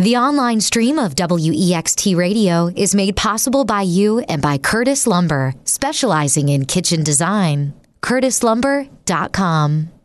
The online stream of WEXT Radio is made possible by you and by Curtis Lumber, specializing in kitchen design. CurtisLumber.com.